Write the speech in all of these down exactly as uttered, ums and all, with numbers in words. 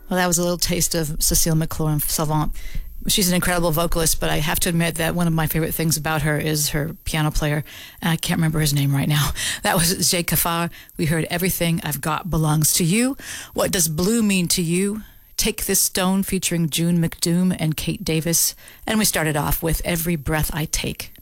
Well, that was a little taste of Cécile McLaurin-Salvant. She's an incredible vocalist, but I have to admit that one of my favorite things about her is her piano player. I can't remember his name right now. That was Jay Kafar. We heard Everything I've Got Belongs to You. What Does Blue Mean to You? Take This Stone featuring June McDoom and Kate Davis. And we started off with Every Breath I Take.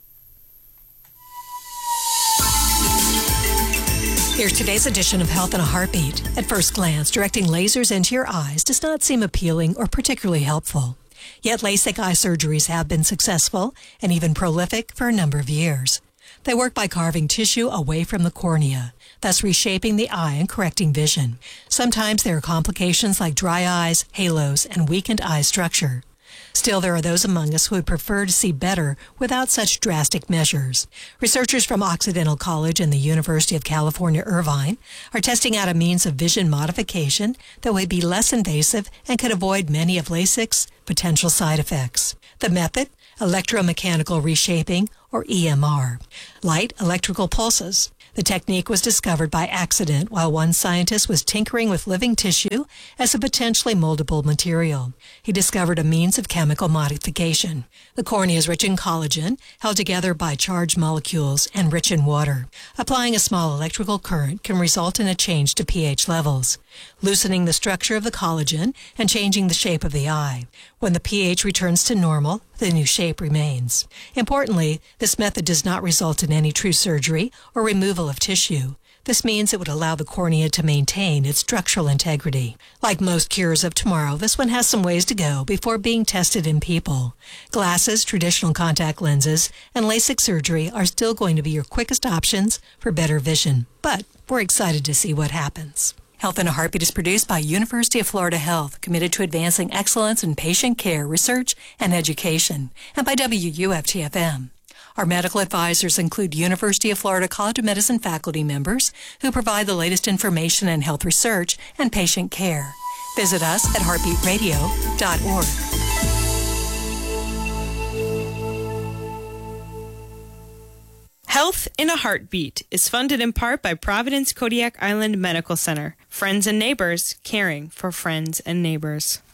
Here's today's edition of Health in a Heartbeat. At first glance, directing lasers into your eyes does not seem appealing or particularly helpful. Yet LASIK eye surgeries have been successful and even prolific for a number of years. They work by carving tissue away from the cornea, thus reshaping the eye and correcting vision. Sometimes there are complications like dry eyes, halos, and weakened eye structure. Still, there are those among us who would prefer to see better without such drastic measures. Researchers from Occidental College and the University of California, Irvine, are testing out a means of vision modification that would be less invasive and could avoid many of LASIK's potential side effects. The method? Electromechanical reshaping, or E M R. Light electrical pulses. The technique was discovered by accident while one scientist was tinkering with living tissue as a potentially moldable material. He discovered a means of chemical modification. The cornea is rich in collagen, held together by charged molecules, and rich in water. Applying a small electrical current can result in a change to pH levels, loosening the structure of the collagen and changing the shape of the eye. When the pH returns to normal, the new shape remains. Importantly, this method does not result in any true surgery or removal of tissue. This means it would allow the cornea to maintain its structural integrity. Like most cures of tomorrow, this one has some ways to go before being tested in people. Glasses, traditional contact lenses, and LASIK surgery are still going to be your quickest options for better vision. But we're excited to see what happens. Health in a Heartbeat is produced by University of Florida Health, committed to advancing excellence in patient care, research, and education, and by W U F T F M. Our medical advisors include University of Florida College of Medicine faculty members who provide the latest information in health research and patient care. Visit us at heartbeat radio dot org. Health in a Heartbeat is funded in part by Providence Kodiak Island Medical Center. Friends and neighbors caring for friends and neighbors.